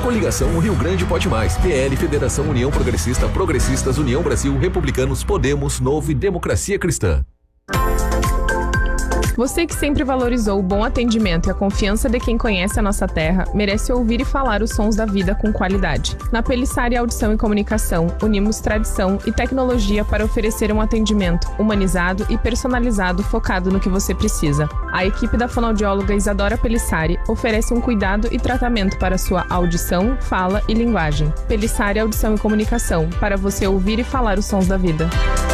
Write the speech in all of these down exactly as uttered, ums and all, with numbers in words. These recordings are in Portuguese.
Coligação Rio Grande Pode Mais, P L, Federação União Progressista, Progressistas, União Brasil, Republicanos, Podemos, Novo e Democracia Cristã. Você que sempre valorizou o bom atendimento e a confiança de quem conhece a nossa terra, merece ouvir e falar os sons da vida com qualidade. Na Pelissari Audição e Comunicação, unimos tradição e tecnologia para oferecer um atendimento humanizado e personalizado focado no que você precisa. A equipe da fonoaudióloga Isadora Pelissari oferece um cuidado e tratamento para sua audição, fala e linguagem. Pelissari Audição e Comunicação, para você ouvir e falar os sons da vida.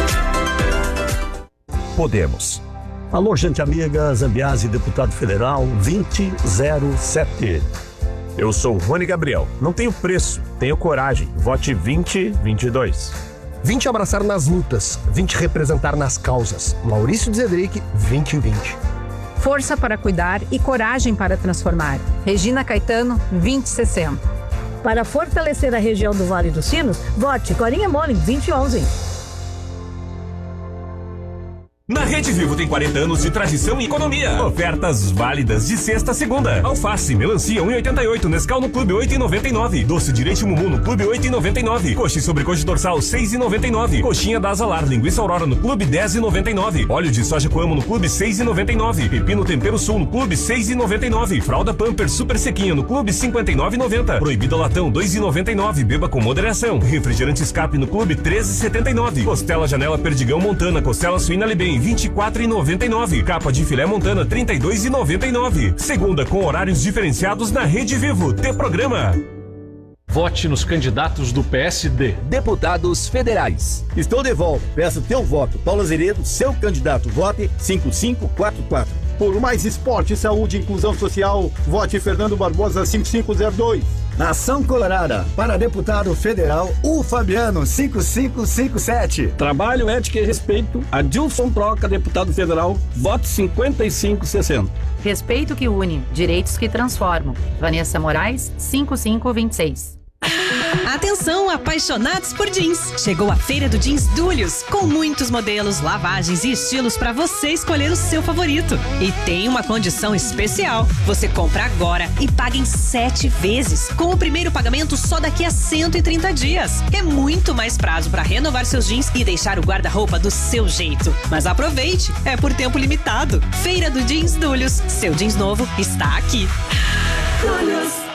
Podemos. Alô, gente amiga, Zambiase, deputado federal vinte zero sete. Eu sou Rony Gabriel. Não tenho preço, tenho coragem. Vote vinte vinte e dois. vim te abraçar nas lutas, vim te representar nas causas. Maurício Zedric, vinte vinte. Força para cuidar e coragem para transformar. Regina Caetano, vinte sessenta. Para fortalecer a região do Vale dos Sinos, vote Corinha Molin, vinte onze. Na Rede Vivo tem quarenta anos de tradição e economia. Ofertas válidas de sexta a segunda. Alface, melancia um e oitenta e oito, Nescau no Clube oito e noventa e nove. Doce de leite Mumu no Clube oito e noventa e nove. Coxa e sobrecoxa dorsal seis e noventa e nove. Coxinha da Azalar, linguiça Aurora no Clube dez e noventa e nove. Óleo de soja Coamo no Clube seis e noventa e nove. Pepino Tempero Sul no Clube seis e noventa e nove. Fralda Pampers Super Sequinha no Clube cinquenta e nove e noventa. Proibida Latão dois e noventa e nove. Beba com moderação. Refrigerante Escape no Clube treze e setenta e nove. Costela Janela Perdigão Montana, costela suína Libem vinte e quatro e noventa e nove. Capa de filé Montana trinta e dois e noventa e nove. Segunda com horários diferenciados na Rede Vivo. T Programa. Vote nos candidatos do P S D. Deputados federais. Estou de volta. Peço teu voto. Paulo Azeredo, seu candidato. Vote cinco cinco quatro quatro. Por mais esporte, saúde e inclusão social, vote Fernando Barbosa cinco cinco zero dois. Nação Colorada, para deputado federal, o Fabiano cinco cinco cinco sete. Trabalho, ética e respeito, Adilson Troca, deputado federal, voto cinquenta e cinco sessenta. Respeito que une, direitos que transformam. Vanessa Moraes, cinco cinco vinte e seis. Atenção, apaixonados por jeans! Chegou a Feira do Jeans Dúlios, com muitos modelos, lavagens e estilos para você escolher o seu favorito. E tem uma condição especial: você compra agora e paga em sete vezes, com o primeiro pagamento só daqui a cento e trinta dias. É muito mais prazo para renovar seus jeans e deixar o guarda-roupa do seu jeito. Mas aproveite, é por tempo limitado. Feira do Jeans Dúlios, seu jeans novo está aqui. Dúlios.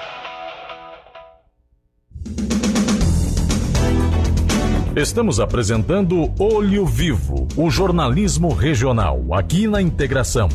Estamos apresentando Olho Vivo, o jornalismo regional, aqui na Integração.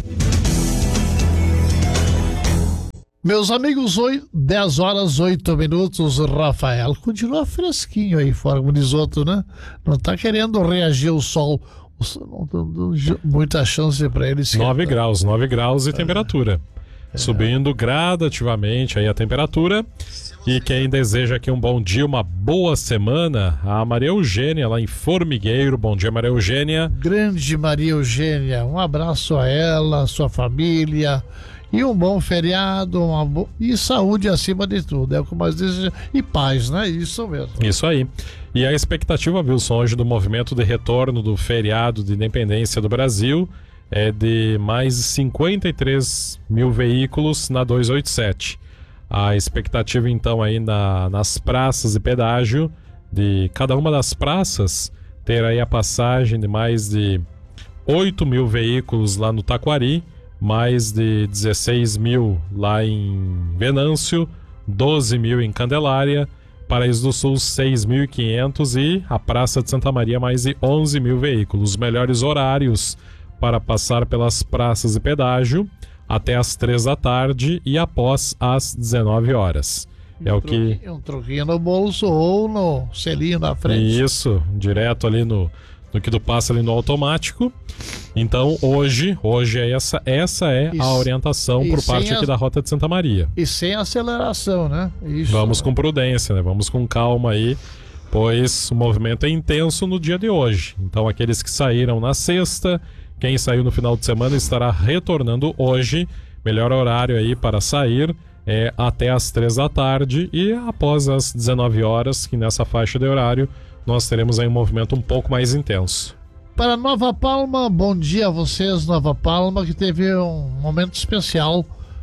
Meus amigos, dez horas, oito minutos, Rafael. Continua fresquinho aí fora, como diz outro, né? Não tá querendo reagir o sol. Não dando muita chance para eles. nove graus, nove graus e é. temperatura. É. Subindo gradativamente aí a temperatura. E quem deseja aqui um bom dia, uma boa semana, a Maria Eugênia, lá em Formigueiro. Bom dia, Maria Eugênia. Grande Maria Eugênia, um abraço a ela, a sua família, e um bom feriado, uma bo... e saúde acima de tudo, é o que mais deseja, e paz, né? Isso mesmo. Isso aí. E a expectativa, Wilson, hoje do movimento de retorno do feriado de independência do Brasil é de mais cinquenta e três mil veículos na duzentos e oitenta e sete. A expectativa, então, aí na, nas praças de pedágio, de cada uma das praças, ter aí a passagem de mais de oito mil veículos lá no Taquari, mais de dezesseis mil lá em Venâncio, doze mil em Candelária, Paraíso do Sul seis mil e quinhentos e a Praça de Santa Maria mais de onze mil veículos. Os melhores horários para passar pelas praças de pedágio: até às três da tarde e após às dezenove horas. É um o que... Um troquinho no bolso ou no selinho na frente. Isso, direto ali no, no que tu passa ali no automático. Então hoje, hoje é essa, essa é Isso. a orientação por parte a... aqui da Rota de Santa Maria. E sem aceleração, né? Isso. Vamos com prudência, né? Vamos com calma aí, pois o movimento é intenso no dia de hoje. Então aqueles que saíram na sexta, quem saiu no final de semana estará retornando hoje. Melhor horário aí para sair é até às três da tarde e após as dezenove horas, que nessa faixa de horário nós teremos aí um movimento um pouco mais intenso. Para Nova Palma, bom dia a vocês, Nova Palma, que teve um momento especial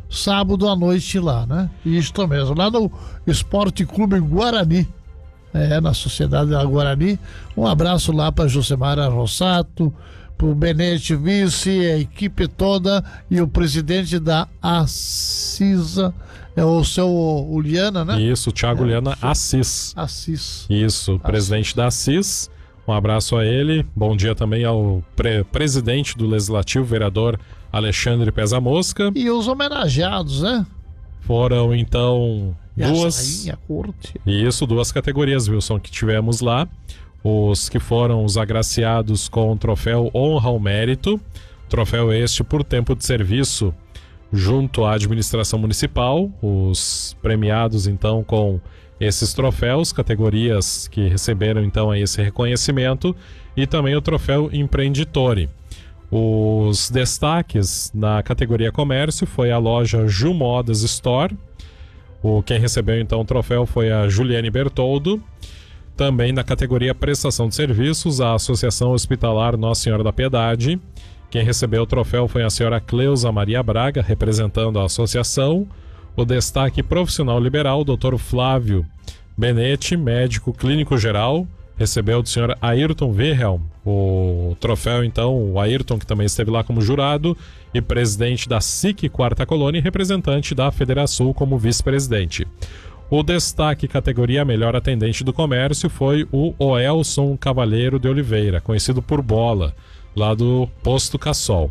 sábado à noite lá, né? Isso mesmo, lá no Esporte Clube Guarani, é, na Sociedade da Guarani. Um abraço lá para Josemara Rossato, pro Benete Vice, a equipe toda e o presidente da Assisa, é o seu Uliana, né? Isso, o Thiago é, Uliana Assis. Assis. Isso, Assis. Presidente da Assis. Um abraço a ele. Bom dia também ao pre- presidente do Legislativo, vereador Alexandre Pesa Mosca. E os homenageados, né? Foram, então, e duas... a corte. Isso, duas categorias, Wilson, que tivemos lá. Os que foram os agraciados com o troféu Honra ao Mérito. Troféu este por tempo de serviço junto à administração municipal. Os premiados, então, com esses troféus, categorias que receberam, então, esse reconhecimento. E também o troféu Empreenditore. Os destaques na categoria comércio foi a loja Ju Modas Store. O, quem recebeu, então, o troféu foi a Juliane Bertoldo. Também na categoria prestação de serviços, a Associação Hospitalar Nossa Senhora da Piedade. Quem recebeu o troféu foi a senhora Cleusa Maria Braga, representando a associação. O destaque profissional liberal, doutor Flávio Benete, médico clínico geral, recebeu do senhor Ayrton Wilhelm o troféu, então, o Ayrton, que também esteve lá como jurado e presidente da S I C Quarta Colônia e representante da Federação como vice-presidente. O destaque categoria Melhor Atendente do Comércio foi o Oelson Cavalheiro de Oliveira, conhecido por Bola, lá do Posto Cassol.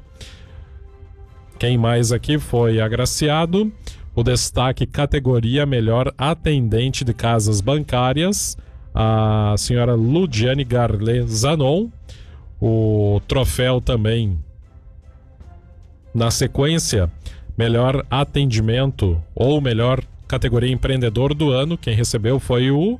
Quem mais aqui foi agraciado? O destaque categoria Melhor Atendente de Casas Bancárias, a senhora Ludiane Garlet Zanon. O troféu também, na sequência, Melhor Atendimento ou Melhor Categoria Empreendedor do Ano, quem recebeu foi o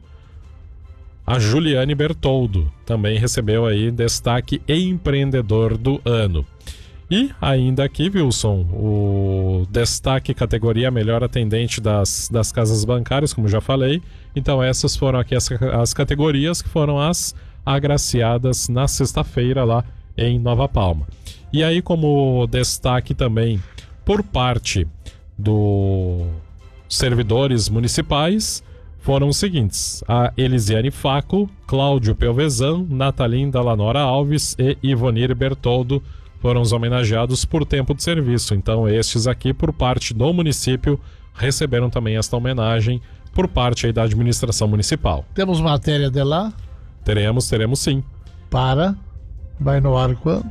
a Juliane Bertoldo, também recebeu aí destaque Empreendedor do Ano. E ainda aqui, Wilson, o destaque categoria Melhor Atendente das, das Casas Bancárias, como já falei. Então essas foram aqui as, as categorias que foram as agraciadas na sexta-feira lá em Nova Palma. E aí, como destaque também por parte do servidores municipais, foram os seguintes: a Elisiane Faco, Cláudio Pelvezan, Natalinda Lanora Alves e Ivonir Bertoldo foram os homenageados por tempo de serviço. Então estes aqui, por parte do município, receberam também esta homenagem por parte aí da administração municipal. Temos matéria de lá? Teremos, teremos sim. Para? Vai no ar quando?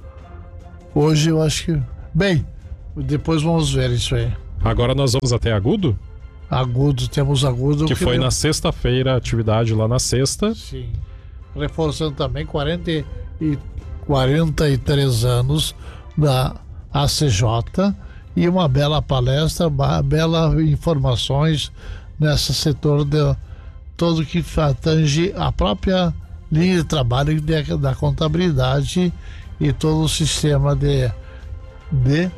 Hoje eu acho que... Bem, depois vamos ver isso aí. Agora nós vamos até Agudo? Agudo, temos Agudo. Que, que foi deu... na sexta-feira, a atividade lá na sexta. Sim. Reforçando também quarenta e, quarenta e três anos da A C J e uma bela palestra, belas informações nesse setor de todo que tange a própria linha de trabalho de, da contabilidade e todo o sistema de, de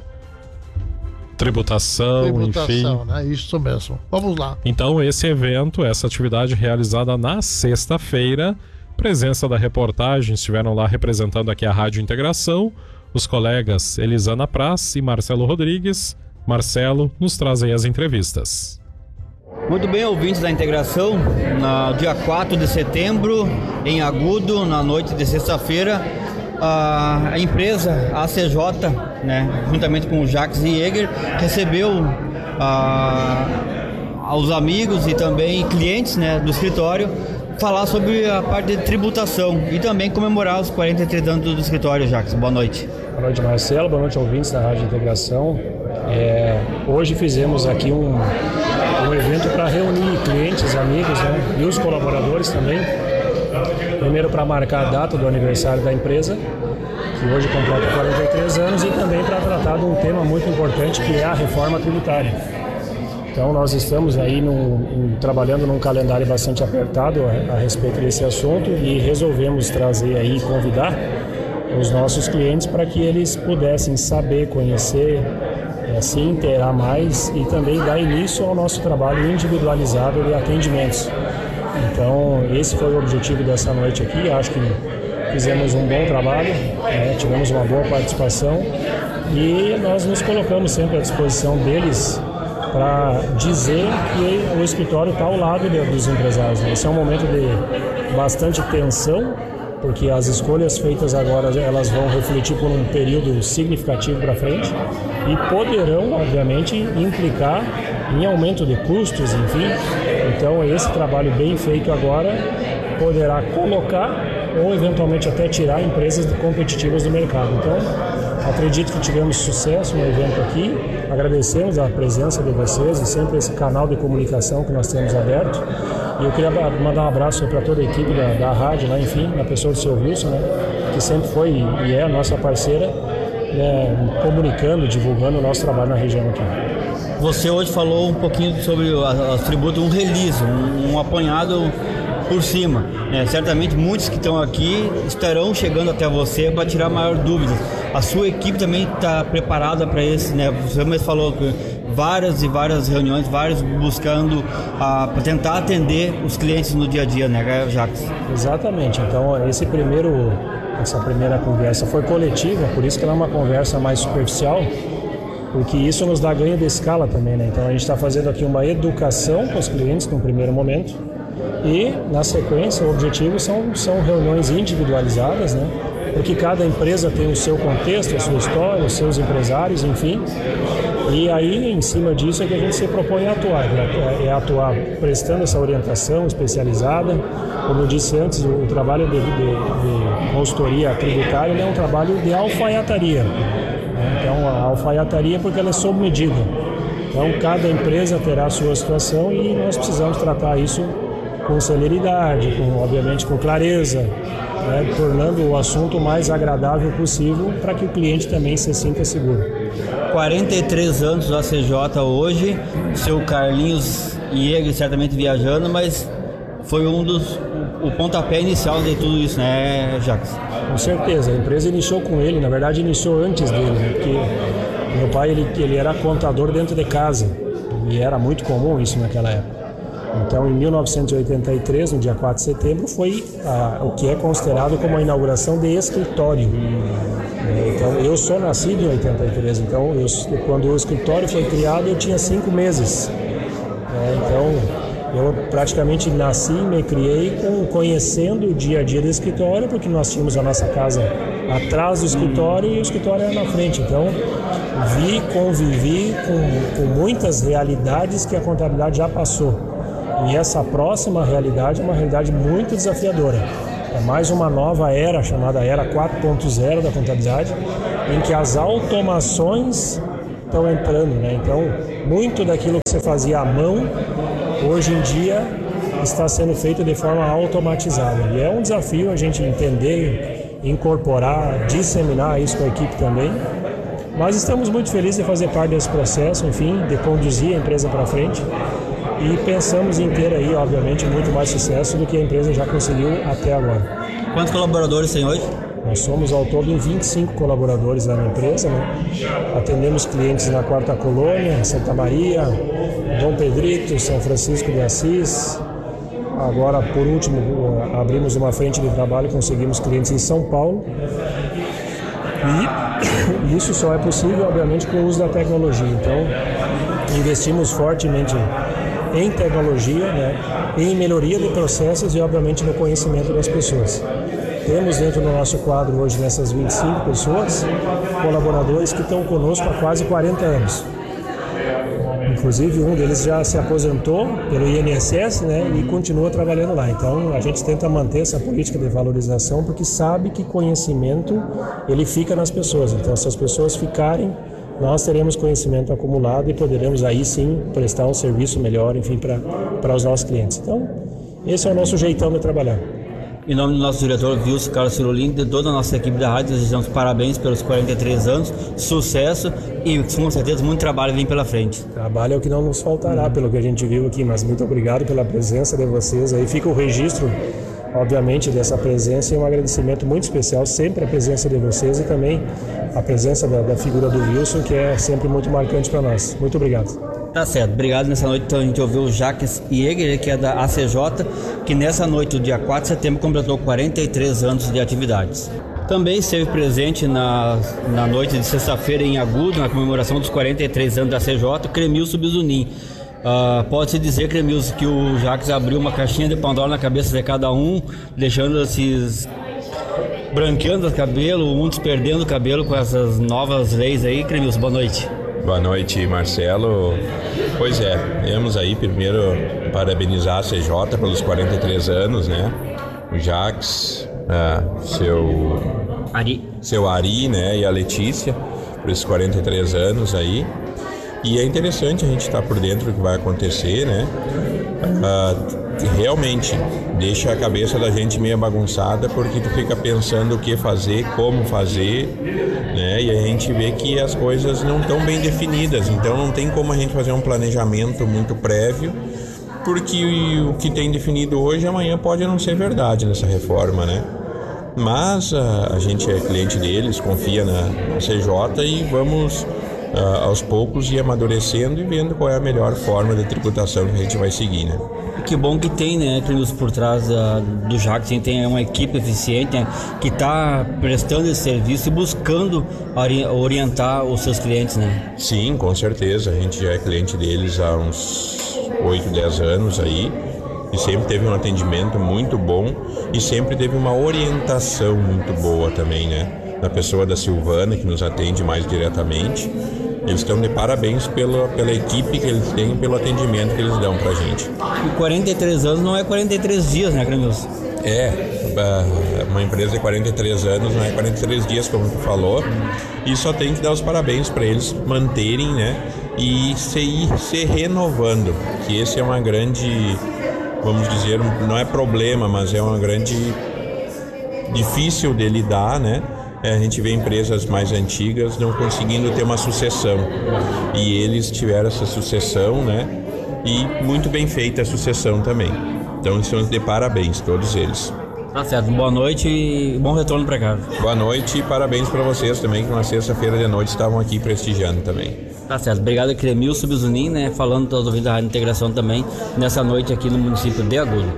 tributação, tributação, enfim. Né? Isso mesmo. Vamos lá. Então esse evento, essa atividade realizada na sexta-feira, presença da reportagem, estiveram lá representando aqui a Rádio Integração, os colegas Elisana Praz e Marcelo Rodrigues. Marcelo nos traz aí as entrevistas. Muito bem, ouvintes da Integração, no dia quatro de setembro, em Agudo, na noite de sexta-feira, a empresa A C J, né, juntamente com o Jacques Jäger, recebeu a, aos amigos e também clientes, né, do escritório falar sobre a parte de tributação e também comemorar os quarenta e três anos do escritório. Jacques, boa noite. Boa noite, Marcelo, boa noite, ouvintes da Rádio Integração. É, hoje fizemos aqui um, um evento para reunir clientes, amigos, né, e os colaboradores também. Primeiro para marcar a data do aniversário da empresa, que hoje completa quarenta e três anos, e também para tratar de um tema muito importante, que é a reforma tributária. Então nós estamos aí num, um, trabalhando num calendário bastante apertado a, a respeito desse assunto e resolvemos trazer aí, convidar os nossos clientes para que eles pudessem saber, conhecer, é, se inteirar mais e também dar início ao nosso trabalho individualizado de atendimentos. Então esse foi o objetivo dessa noite aqui. Acho que fizemos um bom trabalho, né? Tivemos uma boa participação e nós nos colocamos sempre à disposição deles para dizer que o escritório está ao lado de, dos empresários. Esse é um momento de bastante tensão, porque as escolhas feitas agora elas vão refletir por um período significativo para frente e poderão, obviamente, implicar em aumento de custos, enfim. Então, esse trabalho bem feito agora poderá colocar ou, eventualmente, até tirar empresas competitivas do mercado. Então, acredito que tivemos sucesso no evento aqui, agradecemos a presença de vocês e sempre esse canal de comunicação que nós temos aberto. E eu queria mandar um abraço para toda a equipe da, da rádio, né, enfim, na pessoa do seu Wilson, né, que sempre foi e é a nossa parceira, né, comunicando, divulgando o nosso trabalho na região aqui. Você hoje falou um pouquinho sobre os tributos, um release, um, um apanhado por cima. Né? Certamente muitos que estão aqui estarão chegando até você para tirar maior dúvidas. A sua equipe também está preparada para esse, né? Você mesmo falou que várias e várias reuniões, vários buscando ah, para tentar atender os clientes no dia a dia, né, Jacques? Exatamente. Então, esse primeiro, essa primeira conversa foi coletiva, por isso que ela é uma conversa mais superficial, porque isso nos dá ganho de escala também, né? Então, a gente está fazendo aqui uma educação para os clientes no primeiro momento e, na sequência, o objetivo são, são reuniões individualizadas, né? Porque cada empresa tem o seu contexto, a sua história, os seus empresários, enfim. E aí, em cima disso, é que a gente se propõe a atuar. É, é atuar prestando essa orientação especializada. Como eu disse antes, o trabalho de, de, de consultoria tributária é um trabalho de alfaiataria. Então, a alfaiataria porque ela é sob medida. Então, cada empresa terá a sua situação e nós precisamos tratar isso com celeridade, com, obviamente com clareza, né, tornando o assunto o mais agradável possível para que o cliente também se sinta seguro. quarenta e três anos do A C J hoje, seu Carlinhos Jäger certamente viajando, mas foi um dos o pontapé inicial de tudo isso, né, Jacques? Com certeza, a empresa iniciou com ele, na verdade iniciou antes dele, né, porque meu pai ele, ele era contador dentro de casa e era muito comum isso naquela época. Então, em mil novecentos e oitenta e três, no dia quatro de setembro, foi a, o que é considerado como a inauguração de escritório. Então, eu sou nascido em oitenta e três, então eu, quando o escritório foi criado eu tinha cinco meses. É, então, eu praticamente nasci e me criei com, conhecendo o dia a dia do escritório, porque nós tínhamos a nossa casa atrás do escritório e o escritório era na frente. Então, vi, convivi com, com muitas realidades que a contabilidade já passou. E essa próxima realidade é uma realidade muito desafiadora. É mais uma nova era, chamada Era quatro ponto zero da contabilidade, em que as automações estão entrando, né? Então, muito daquilo que você fazia à mão, hoje em dia, está sendo feito de forma automatizada. E é um desafio a gente entender, incorporar, disseminar isso com a equipe também. Mas estamos muito felizes de fazer parte desse processo, enfim, de conduzir a empresa para frente. E pensamos em ter aí, obviamente, muito mais sucesso do que a empresa já conseguiu até agora. Quantos colaboradores tem hoje? Nós somos ao todo em vinte e cinco colaboradores na empresa, né? Atendemos clientes na Quarta Colônia, Santa Maria, Dom Pedrito, São Francisco de Assis. Agora, por último, abrimos uma frente de trabalho e conseguimos clientes em São Paulo. E isso só é possível, obviamente, com o uso da tecnologia. Então, investimos fortemente em tecnologia, né, em melhoria de processos e, obviamente, no conhecimento das pessoas. Temos dentro do nosso quadro hoje, nessas vinte e cinco pessoas, colaboradores que estão conosco há quase quarenta anos. Inclusive, um deles já se aposentou pelo I N S S, né, e continua trabalhando lá. Então, a gente tenta manter essa política de valorização porque sabe que conhecimento ele fica nas pessoas. Então, se as pessoas ficarem, nós teremos conhecimento acumulado e poderemos aí sim prestar um serviço melhor, enfim, para os nossos clientes. Então, esse é o nosso jeitão de trabalhar. Em nome do nosso diretor Wilson Carlos Cirolini, de toda a nossa equipe da rádio, desejamos parabéns pelos quarenta e três anos, sucesso e com certeza muito trabalho vem pela frente. Trabalho é o que não nos faltará, pelo que a gente viu aqui, mas muito obrigado pela presença de vocês. Aí fica o registro, obviamente, dessa presença e um agradecimento muito especial, sempre a presença de vocês e também a presença da, da figura do Wilson, que é sempre muito marcante para nós. Muito obrigado. Tá certo, obrigado. Nessa noite então, a gente ouviu o Jacques Jäger, que é da A C J, que nessa noite, o dia quatro de setembro, completou quarenta e três anos de atividades. Também esteve presente na, na noite de sexta-feira em Agudo, na comemoração dos quarenta e três anos da C J, Cremilson Bizunin. Uh, Pode-se dizer, Cremilson, que o Jacques abriu uma caixinha de Pandora na cabeça de cada um, deixando esses branqueando o cabelo, muitos perdendo o cabelo com essas novas leis aí. Cremilson, boa noite. Boa noite, Marcelo. Pois é, viemos aí primeiro parabenizar a C J pelos quarenta e três anos, né? O Jacques, uh, seu Ari, seu Ari, né? E a Letícia, por esses quarenta e três anos aí. E é interessante a gente estar por dentro do que vai acontecer, né? Uh, realmente deixa a cabeça da gente meio bagunçada, porque tu fica pensando o que fazer, como fazer, né? E a gente vê que as coisas não estão bem definidas, então não tem como a gente fazer um planejamento muito prévio, porque o que tem definido hoje, amanhã pode não ser verdade nessa reforma, né? Mas a, a gente é cliente deles, confia na, na C J e vamos uh, aos poucos ir amadurecendo e vendo qual é a melhor forma de tributação que a gente vai seguir, né? Que bom que tem, né, Cremilson, por trás uh, do Jacques, tem uma equipe eficiente, né, que está prestando esse serviço e buscando ori- orientar os seus clientes, né? Sim, com certeza. A gente já é cliente deles há uns oito, dez anos aí e sempre teve um atendimento muito bom e sempre teve uma orientação muito boa também, né? Na pessoa da Silvana, que nos atende mais diretamente. Eles estão de parabéns pela, pela equipe que eles têm e pelo atendimento que eles dão pra gente. E quarenta e três anos não é quarenta e três dias, né, Cremilson? É, uma empresa de quarenta e três anos não é quarenta e três dias, como tu falou, e só tem que dar os parabéns para eles manterem, né, e se ir se renovando, que esse é uma grande, vamos dizer, não é problema, mas é uma grande difícil de lidar, né? A gente vê empresas mais antigas não conseguindo ter uma sucessão, e eles tiveram essa sucessão, né? E muito bem feita a sucessão também. Então eles estão de parabéns, todos eles. Tá certo, boa noite e bom retorno para casa. Boa noite e parabéns para vocês também, que na sexta-feira de noite estavam aqui prestigiando também. Tá certo, obrigado, Cremilson Bizunin, né? Falando todos os ouvintes da Rádio Integração também, nessa noite aqui no município de Agudo.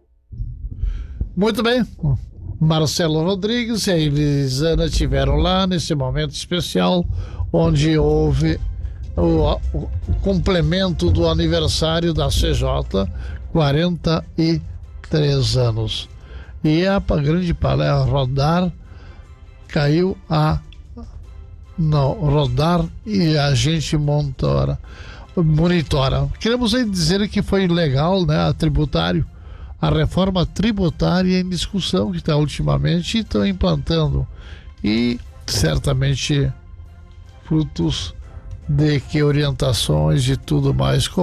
Muito bem. Marcelo Rodrigues e a Elisana tiveram lá nesse momento especial, onde houve o, o complemento do aniversário da C J, quarenta e três anos. E a grande palestra Rodar caiu a não, Rodar e a gente montora, monitora. Queremos aí dizer que foi legal, né, a tributário, a reforma tributária em discussão que está ultimamente, estão implantando, e certamente frutos de que orientações e tudo mais